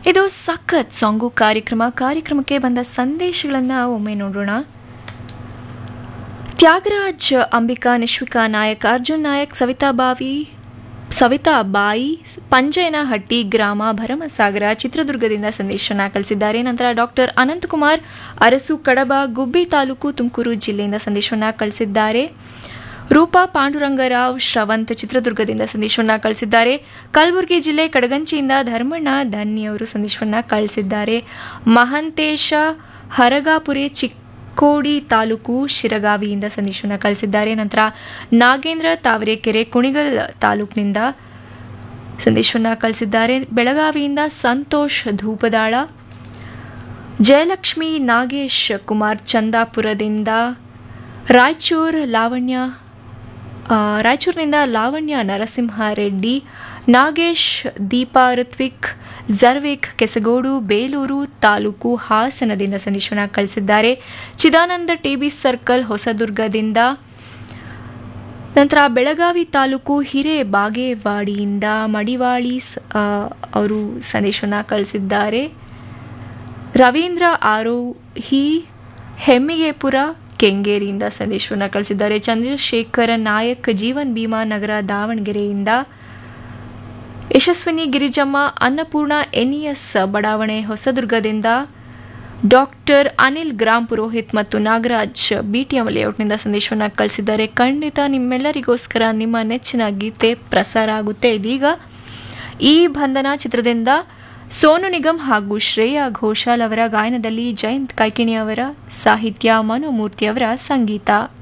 ಇದು ಸಖತ್ ಸಾಂಗು ಕಾರ್ಯಕ್ರಮಕ್ಕೆ ಬಂದ ಸಂದೇಶಗಳನ್ನು ಒಮ್ಮೆ ನೋಡೋಣ. ತ್ಯಾಗರಾಜ್, ಅಂಬಿಕಾ, ನಿಶ್ವಿಕಾ ನಾಯಕ್, ಅರ್ಜುನ್ ನಾಯಕ್, ಸವಿತಾಬಾಯಿ, ಪಂಜೇನಹಟ್ಟಿ ಗ್ರಾಮ, ಭರಮಸಾಗರ, ಚಿತ್ರದುರ್ಗದಿಂದ ಸಂದೇಶವನ್ನು ಕಳಿಸಿದ್ದಾರೆ. ನಂತರ ಡಾಕ್ಟರ್ ಅನಂತಕುಮಾರ್ ಅರಸು, ಕಡಬ, ಗುಬ್ಬಿ ತಾಲೂಕು, ತುಮಕೂರು ಜಿಲ್ಲೆಯಿಂದ ಸಂದೇಶವನ್ನು ಕಳಿಸಿದ್ದಾರೆ. ರೂಪಾ ಪಾಂಡುರಂಗರಾವ್ ಶ್ರವಂತ್ ಚಿತ್ರದುರ್ಗದಿಂದ ಸಂದೇಶವನ್ನು ಕಳಿಸಿದ್ದಾರೆ. ಕಲಬುರಗಿ ಜಿಲ್ಲೆ ಕಡಗಂಚಿಯಿಂದ ಧರ್ಮಣ್ಣ ಧನ್ಯವರು ಸಂದೇಶವನ್ನು ಕಳಿಸಿದ್ದಾರೆ. ಮಹಂತೇಶ ಹರಗಾಪುರೆ, ಚಿಕ್ಕೋಡಿ ತಾಲೂಕು, ಶಿರಗಾವಿಯಿಂದ ಸಂದೇಶವನ್ನು ಕಳಿಸಿದ್ದಾರೆ. ನಂತರ ನಾಗೇಂದ್ರ ತಾವರೆಕೆರೆ, ಕುಣಿಗಲ್ ತಾಲೂಕಿನಿಂದ ಸಂದೇಶವನ್ನು ಕಳಿಸಿದ್ದಾರೆ. ಬೆಳಗಾವಿಯಿಂದ ಸಂತೋಷ್ ಧೂಪದಾಳ, ಜಯಲಕ್ಷ್ಮಿ ನಾಗೇಶ್ ಕುಮಾರ್ ಚಂದಾಪುರದಿಂದ, ರಾಯಚೂರಿನಿಂದ ಲಾವಣ್ಯ ನರಸಿಂಹಾರೆಡ್ಡಿ, ನಾಗೇಶ್, ದೀಪಾ, ಋತ್ವಿಕ್, ಜರ್ವಿಕ್, ಕೆಸಗೋಡು, ಬೇಲೂರು ತಾಲೂಕು, ಹಾಸನದಿಂದ ಸಂದೇಶವನ್ನು ಕಳಿಸಿದ್ದಾರೆ. Chidananda TB circle, ಹೊಸದುರ್ಗದಿಂದ. ನಂತರ ಬೆಳಗಾವಿ ತಾಲೂಕು ಹಿರೇಬಾಗೇವಾಡಿಯಿಂದ ಮಡಿವಾಳಿ ಅವರು ಸಂದೇಶವನ್ನು ಕಳಿಸಿದ್ದಾರೆ. ರವೀಂದ್ರ ಆರೋಹಿ, ಹೆಮ್ಮಿಗೆಪುರ, ಕೆಂಗೇರಿಯಿಂದ ಸಂದೇಶವನ್ನು ಕಳಿಸಿದ್ದಾರೆ. ಚಂದ್ರಶೇಖರ ನಾಯಕ್, ಜೀವನ್ ಭೀಮಾ ನಗರ, ದಾವಣಗೆರೆಯಿಂದ. ಯಶಸ್ವಿನಿ ಗಿರಿಜಮ್ಮ, ಅನ್ನಪೂರ್ಣ, ಎನ್ಇಎಸ್ ಬಡಾವಣೆ, ಹೊಸದುರ್ಗದಿಂದ. ಡಾಕ್ಟರ್ ಅನಿಲ್ ಗ್ರಾಮ್ ಪುರೋಹಿತ್ ಮತ್ತು ನಾಗರಾಜ್, ಬಿಟಿಎಂ ಲೇಔಟ್ನಿಂದ ಸಂದೇಶವನ್ನು ಕಳಿಸಿದ್ದಾರೆ. ಖಂಡಿತ ನಿಮ್ಮೆಲ್ಲರಿಗೋಸ್ಕರ ನಿಮ್ಮ ನೆಚ್ಚಿನ ಗೀತೆ ಪ್ರಸಾರ ಆಗುತ್ತೆ. ಇದೀಗ ಈ ಬಂಧನ ಚಿತ್ರದಿಂದ ಸೋನು ನಿಗಮ್ ಹಾಗೂ ಶ್ರೇಯಾ ಘೋಷಾಲ್ ಅವರ ಗಾಯನದಲ್ಲಿ ಜಯಂತ್ ಕಾಯ್ಕಿಣಿ ಅವರ ಸಾಹಿತ್ಯ, ಮನೋಮೂರ್ತಿ ಅವರ ಸಂಗೀತ.